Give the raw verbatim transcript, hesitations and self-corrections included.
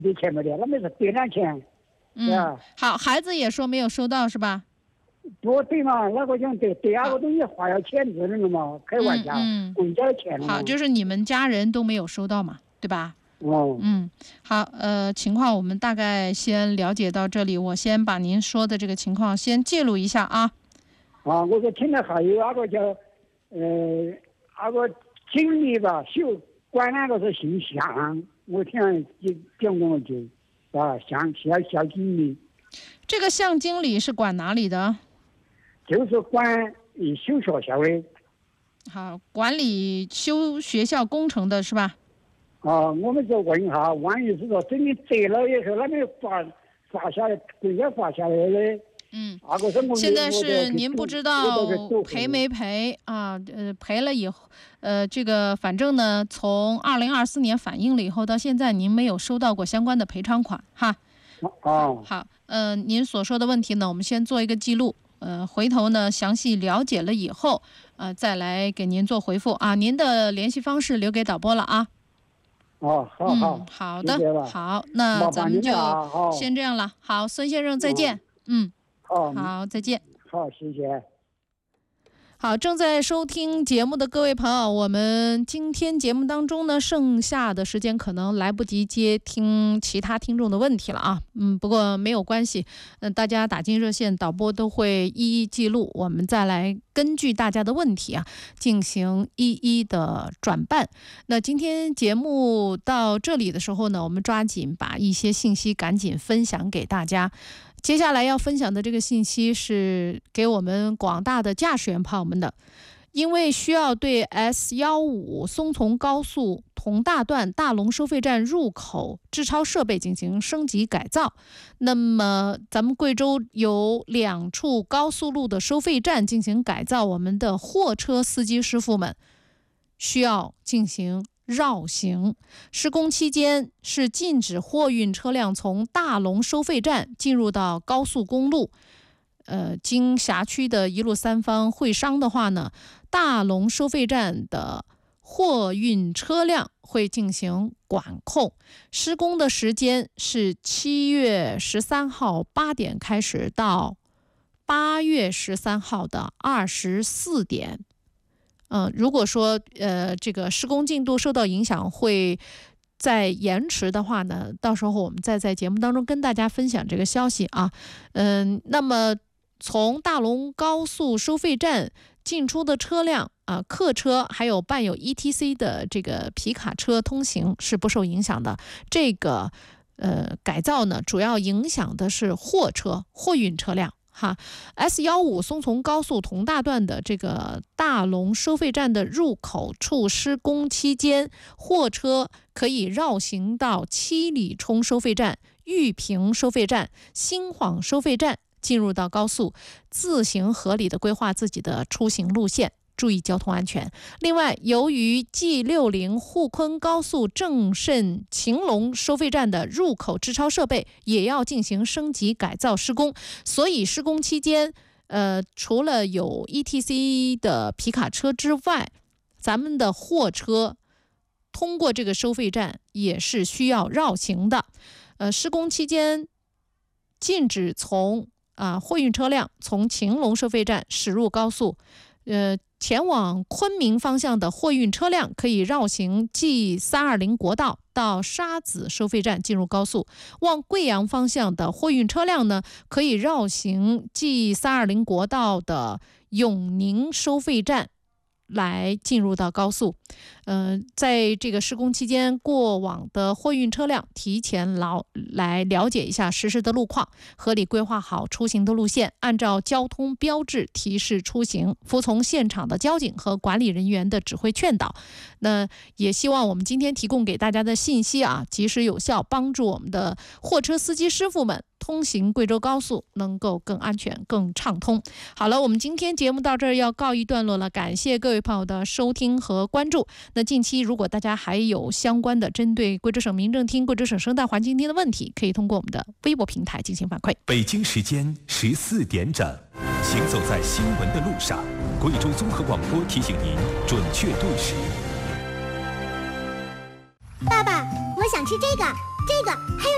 没钱没的，那没是对两钱。 嗯，好，孩子也说没有收到是吧？ 不对嘛，那个讲对对，那个东西花要钱子的嘛，开玩笑， 嗯， 国家的钱了。 好，就是你们家人都没有收到嘛，对吧？ 哦， 嗯，好，呃，情况我们大概先了解到这里，我先把您说的这个情况先记录一下啊。 啊，我说听了还有那个叫，呃，那个经理吧，修管那个是姓向，我听讲过就，啊，向小小经理。 这个向经理是管哪里的？ 就是管修学校的。 好，管理修学校工程的是吧？ 啊，我们就问一下，万一是说等你折了以后，那边发发下来，国家发下来的。 嗯， 那个是我现在是您不知道赔没赔啊？呃，赔了以后，呃，这个反正呢，从二零二四年反映了以后，到现在您没有收到过相关的赔偿款哈。 哦， 好，呃，您所说的问题呢，我们先做一个记录，呃，回头呢详细了解了以后，呃，再来给您做回复啊。您的联系方式留给导播了啊。 哦，好好、 嗯，好的，好，那咱们就先这样了。好，孙先生再见。嗯， 好， 好，再见。 好，谢谢。 好，正在收听节目的各位朋友，我们今天节目当中呢，剩下的时间可能来不及接听其他听众的问题了啊。嗯，不过没有关系，嗯、呃，大家打进热线，导播都会一一记录，我们再来根据大家的问题啊，进行一一的转办。那今天节目到这里的时候呢，我们抓紧把一些信息赶紧分享给大家。接下来要分享的这个信息是给我们广大的驾驶员朋友们的，因为需要对 S 十五 松从高速同大段大龙收费站入口制超设备进行升级改造，那么咱们贵州有两处高速路的收费站进行改造，我们的货车司机师傅们需要进行绕行，施工期间是禁止货运车辆从大龙收费站进入到高速公路。呃，经辖区的一路三方会商的话呢，大龙收费站的货运车辆会进行管控。施工的时间是七月十三号八点开始到八月十三号的二十四点。嗯、呃，如果说呃这个施工进度受到影响，会再延迟的话呢，到时候我们再在节目当中跟大家分享这个消息啊。嗯，那么从大龙高速收费站进出的车辆啊，客车还有伴有 E T C 的这个皮卡车通行是不受影响的。这个呃改造呢，主要影响的是货车、货运车辆。哈 ，S 十五 松从高速同大段的这个大龙收费站的入口处施工期间，货车可以绕行到七里冲收费站、玉屏收费站、新晃收费站，进入到高速，自行合理的规划自己的出行路线，注意交通安全。另外，由于 G 六十 沪昆高速正慎晴隆收费站的入口制超设备也要进行升级改造施工，所以施工期间，呃，除了有 E T C 的皮卡车之外，咱们的货车通过这个收费站也是需要绕行的。呃，施工期间禁止从啊货运车辆从晴隆收费站驶入高速，呃。前往昆明方向的货运车辆可以绕行 G 三二零国道到沙子收费站进入高速，往贵阳方向的货运车辆呢，可以绕行 G 三二零国道的永宁收费站来进入到高速。呃，在这个施工期间，过往的货运车辆提前劳来了解一下实时的路况，合理规划好出行的路线，按照交通标志提示出行，服从现场的交警和管理人员的指挥劝导。那也希望我们今天提供给大家的信息啊，及时有效，帮助我们的货车司机师傅们通行贵州高速能够更安全、更畅通。好了，我们今天节目到这儿要告一段落了，感谢各位朋友的收听和关注。那近期如果大家还有相关的针对贵州省民政厅、贵州省生态环境厅的问题，可以通过我们的微博平台进行反馈。 北京时间十四点整，行走在新闻的路上，贵州综合广播提醒您准确对时。 爸爸，我想吃这个，这个，还有